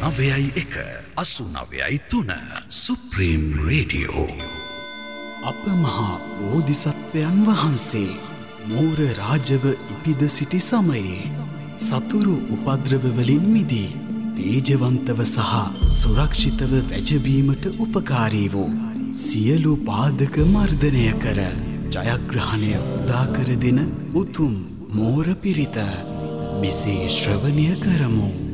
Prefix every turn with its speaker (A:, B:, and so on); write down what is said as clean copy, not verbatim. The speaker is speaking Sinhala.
A: 89.1 සුප්‍රීම් රේඩියෝ.
B: අප මහා බෝධිසත්වයන් වහන්සේ මෝර රාජව ඉපිද සිටි සමයේ සතුරු උපද්‍රවවලින් මිදී තේජවන්තව සහ සුරක්ෂිතව වැජබීමට උපකාරී වූ සියලු පාදක මර්ධනය කර ජයග්‍රහණය උදාකර දෙන උතුම් මෝර පිරිත මෙසේ ශ්‍රවණය කරමු.